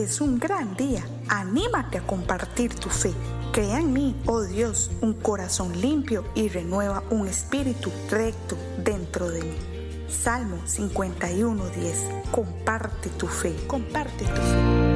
es un gran día. Anímate a compartir tu fe. Crea en mí, oh Dios, un corazón limpio y renueva un espíritu recto dentro de mí. Salmo 51:10. Comparte tu fe. Comparte tu fe.